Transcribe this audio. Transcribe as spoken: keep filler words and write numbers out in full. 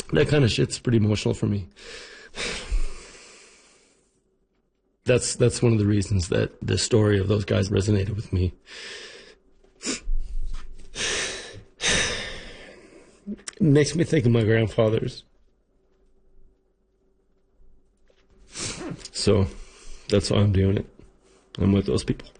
That kind of shit's pretty emotional for me. That's that's one of the reasons that the story of those guys resonated with me. It makes me think of my grandfathers. So that's why I'm doing it. I'm with those people.